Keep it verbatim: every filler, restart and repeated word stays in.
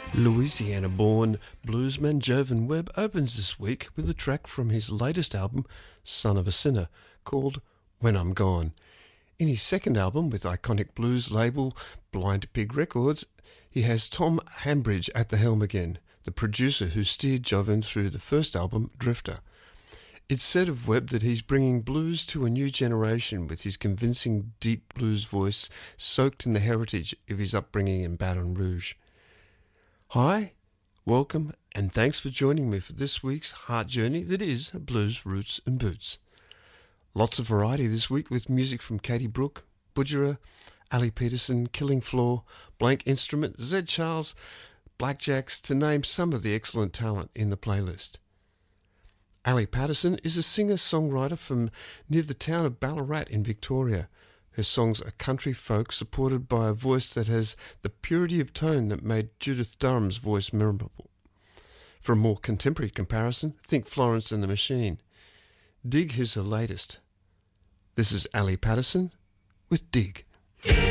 Louisiana-born bluesman Jovan Webb opens this week with a track from his latest album, Son of a Sinner, called When I'm Gone. In his second album with iconic blues label Blind Pig Records, he has Tom Hambridge at the helm again, the producer who steered Jovan through the first album, Drifter. It's said of Webb that he's bringing blues to a new generation with his convincing deep blues voice soaked in the heritage of his upbringing in Baton Rouge. Hi, welcome, and thanks for joining me for this week's heart journey that is Blues, Roots and Boots. Lots of variety this week with music from Katie Brooke, Budjerah, Ali Peterson, Killing Floor, Blank Instrument, Zed Charles, Blackjacks, to name some of the excellent talent in the playlist. Ali Patterson is a singer-songwriter from near the town of Ballarat in Victoria. Her songs are country folk supported by a voice that has the purity of tone that made Judith Durham's voice memorable. For a more contemporary comparison, think Florence and the Machine. Dig is her latest. This is Ali Patterson with Dig.